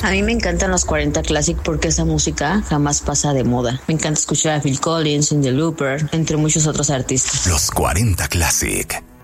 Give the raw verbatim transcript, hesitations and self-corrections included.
A mí me encantan los cuarenta Classic porque esa música jamás pasa de moda. Me encanta escuchar a Phil Collins, Cyndi Lauper, entre muchos otros artistas. Los cuarenta Classic.